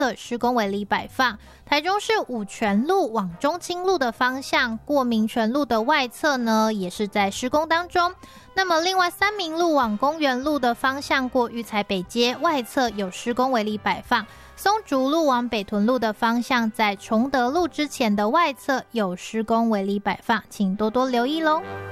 施工围篱摆放。台中市五权路往中清路的方向过民权路的外侧呢，也是在施工当中。那么另外三民路往公园路的方向过育才北街外侧有施工围篱摆放。松竹路往北屯路的方向在崇德路之前的外侧有施工围篱摆放，请多多留意咯。